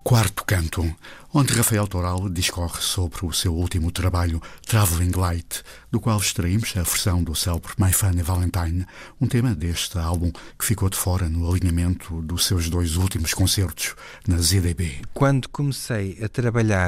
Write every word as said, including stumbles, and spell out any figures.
Quarto canto, onde Rafael Toral discorre sobre o seu último trabalho, Travelling Light, do qual extraímos a versão do célebre My Funny Valentine, um tema deste álbum que ficou de fora no alinhamento dos seus dois últimos concertos na Z D B. Quando comecei a trabalhar